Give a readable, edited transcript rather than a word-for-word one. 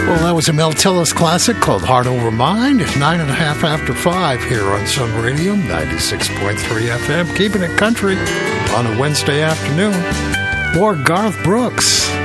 Well, that was a Mel Tillis classic called Heart Over Mind. 9.5 after 5 here on Sun Radio, 96.3 FM. Keeping it country on a Wednesday afternoon. More Garth Brooks.